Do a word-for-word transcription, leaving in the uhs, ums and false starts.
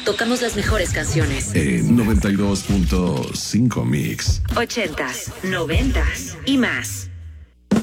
tocamos las mejores canciones. En noventa y dos punto cinco Mix. Ochentas, noventas y más.